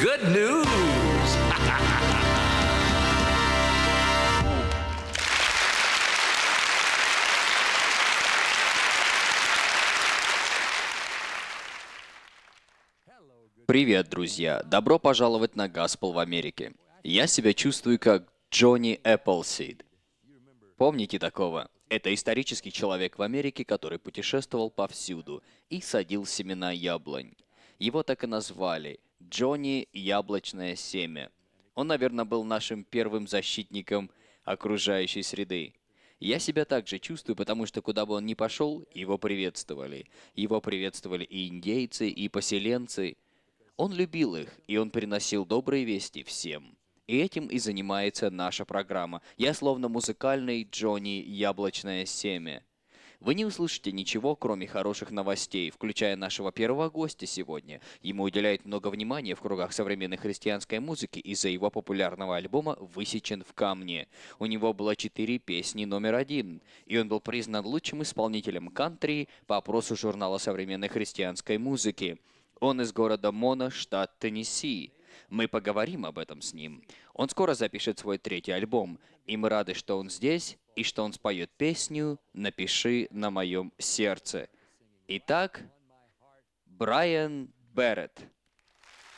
good news. Привет, друзья! Добро пожаловать на Gospel в Америке. Я себя чувствую как Джонни Эпплсид. Помните такого? Это исторический человек в Америке, который путешествовал повсюду и садил семена яблонь. Его так и назвали — Джонни Яблочное семя. Он, наверное, был нашим первым защитником окружающей среды. Я себя также чувствую, потому что куда бы он ни пошел, его приветствовали. Его приветствовали и индейцы, и поселенцы. Он любил их, и он приносил добрые вести всем. И этим и занимается наша программа. Я словно музыкальный Джонни Яблочное семя. Вы не услышите ничего, кроме хороших новостей, включая нашего первого гостя сегодня. Ему уделяют много внимания в кругах современной христианской музыки из-за его популярного альбома «Высечен в камне». У него было 4 песни номер 1, и он был признан лучшим исполнителем кантри по опросу журнала современной христианской музыки. Он из города Мона, штат Теннесси. Мы поговорим об этом с ним. Он скоро запишет свой 3-й альбом, и мы рады, что он здесь, и что он споет песню «Напиши на моем сердце». Итак, Брайан Берретт.